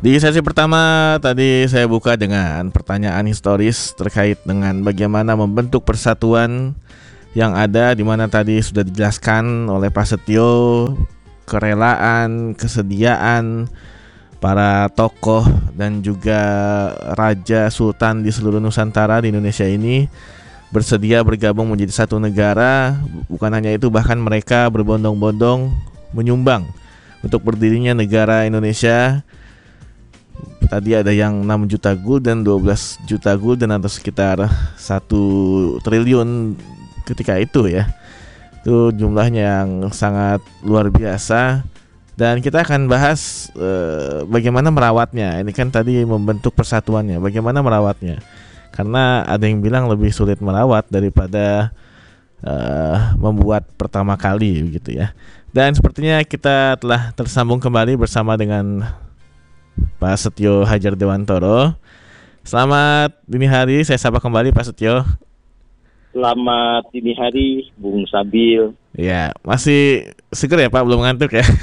Di sesi pertama tadi saya buka dengan pertanyaan historis terkait dengan bagaimana membentuk persatuan yang ada, di mana tadi sudah dijelaskan oleh Pak Setio kerelaan, kesediaan para tokoh dan juga raja sultan di seluruh Nusantara di Indonesia ini bersedia bergabung menjadi satu negara. Bukan hanya itu, bahkan mereka berbondong-bondong menyumbang untuk berdirinya negara Indonesia. Tadi ada yang 6 juta gulden, 12 juta gulden atau sekitar 1 triliun ketika itu ya. Itu jumlahnya yang sangat luar biasa. Dan kita akan bahas bagaimana merawatnya. Ini kan tadi membentuk persatuannya, bagaimana merawatnya. Karena ada yang bilang lebih sulit merawat daripada membuat pertama kali begitu ya. Dan sepertinya kita telah tersambung kembali bersama dengan Pak Setio Hadjar Dewantoro. Selamat dini hari, saya sapa kembali Pak Setio. Selamat dini hari, Bung Sabil. Ya, masih seger ya Pak, belum ngantuk ya?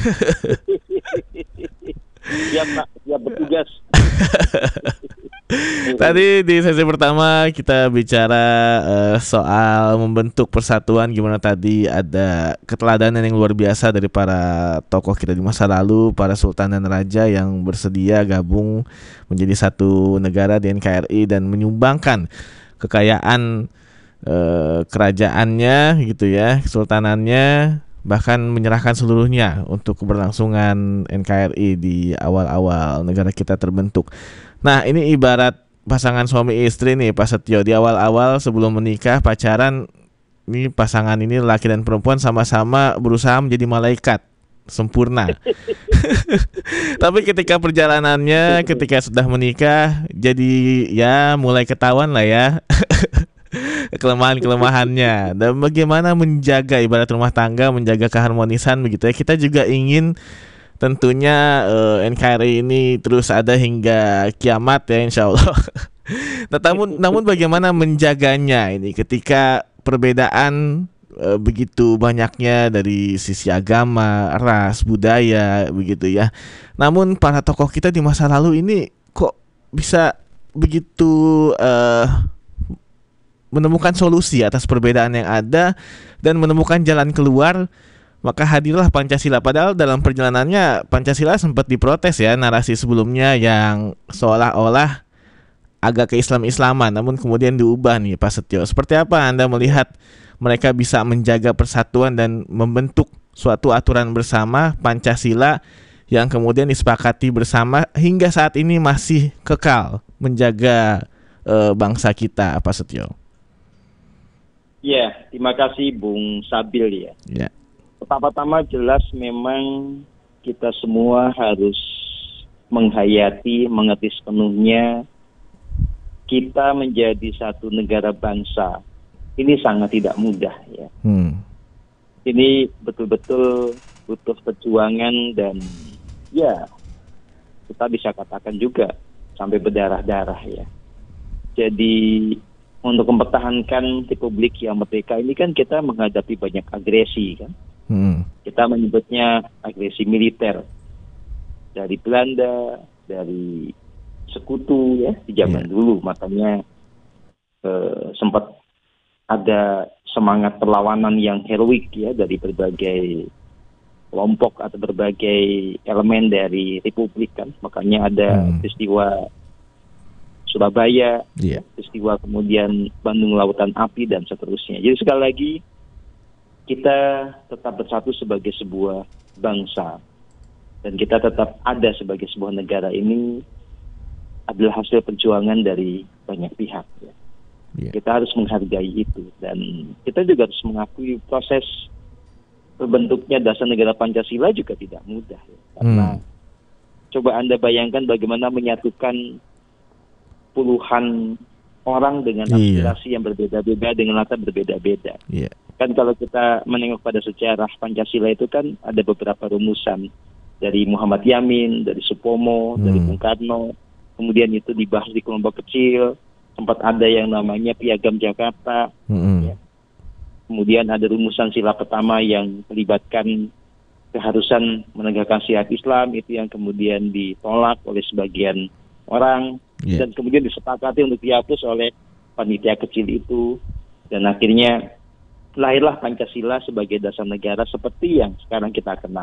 Siap Pak, siap bertugas. Tadi di sesi pertama kita bicara soal membentuk persatuan, gimana tadi ada keteladanan yang luar biasa dari para tokoh kita di masa lalu, para sultan dan raja yang bersedia gabung menjadi satu negara di NKRI dan menyumbangkan kekayaan kerajaannya gitu ya, kesultanannya, bahkan menyerahkan seluruhnya untuk keberlangsungan NKRI di awal-awal negara kita terbentuk. Nah, ini ibarat pasangan suami istri nih Pak Setio. Di awal-awal sebelum menikah, pacaran, ini pasangan ini laki dan perempuan sama-sama berusaha menjadi malaikat sempurna. Tapi ketika perjalanannya, ketika sudah menikah, jadi ya mulai ketahuan lah ya kelemahan-kelemahannya. Dan bagaimana menjaga ibarat rumah tangga, menjaga keharmonisan begitu ya. Kita juga ingin tentunya NKRI ini terus ada hingga kiamat ya, insya Allah. Nah, namun bagaimana menjaganya ini ketika perbedaan begitu banyaknya dari sisi agama, ras, budaya begitu ya. Namun para tokoh kita di masa lalu ini kok bisa begitu menemukan solusi atas perbedaan yang ada dan menemukan jalan keluar. Maka hadirlah Pancasila. Padahal dalam perjalanannya Pancasila sempat diprotes ya, narasi sebelumnya yang seolah-olah agak ke-Islam-Islaman, namun kemudian diubah nih Pak Setio. Seperti apa Anda melihat mereka bisa menjaga persatuan dan membentuk suatu aturan bersama Pancasila yang kemudian disepakati bersama hingga saat ini masih kekal menjaga bangsa kita, Pak Setio? Ya, terima kasih Bung Sabil ya. Ya. Pertama-tama jelas memang kita semua harus menghayati, mengerti sepenuhnya kita menjadi satu negara bangsa. Ini sangat tidak mudah ya. Ini betul-betul butuh perjuangan dan ya kita bisa katakan juga sampai berdarah-darah ya. Jadi untuk mempertahankan Republik yang merdeka ini kan kita menghadapi banyak agresi kan. Kita menyebutnya agresi militer dari Belanda, dari sekutu ya di zaman dulu. Makanya sempat ada semangat perlawanan yang heroik ya dari berbagai kelompok atau berbagai elemen dari Republik kan. Makanya ada peristiwa Surabaya, peristiwa kemudian Bandung Lautan Api dan seterusnya. Jadi sekali lagi kita tetap bersatu sebagai sebuah bangsa dan kita tetap ada sebagai sebuah negara. Ini adalah hasil perjuangan dari banyak pihak ya. Kita harus menghargai itu dan kita juga harus mengakui proses terbentuknya dasar negara Pancasila juga tidak mudah ya. Karena coba Anda bayangkan bagaimana menyatukan puluhan orang dengan aspirasi yang berbeda-beda, dengan latar berbeda-beda. Kan kalau kita menengok pada sejarah Pancasila itu kan ada beberapa rumusan dari Muhammad Yamin, dari Supomo, dari Bung Karno, kemudian itu dibahas di kelompok kecil, sempat ada yang namanya Piagam Jakarta, ya. Kemudian ada rumusan sila pertama yang melibatkan keharusan menegakkan syariat Islam itu yang kemudian ditolak oleh sebagian orang dan kemudian disepakati untuk dihapus oleh panitia kecil itu, dan akhirnya lahirlah Pancasila sebagai dasar negara seperti yang sekarang kita kenal.